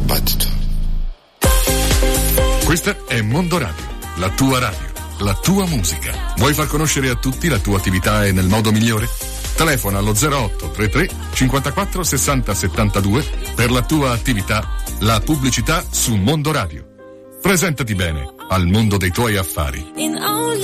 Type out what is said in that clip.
dibattito. Questa è Mondo Radio, la tua radio, la tua musica. Vuoi far conoscere a tutti la tua attività e nel modo migliore? Telefona allo 0833 54 60 72 per la tua attività, la pubblicità su Mondo Radio. Presentati bene al mondo dei tuoi affari.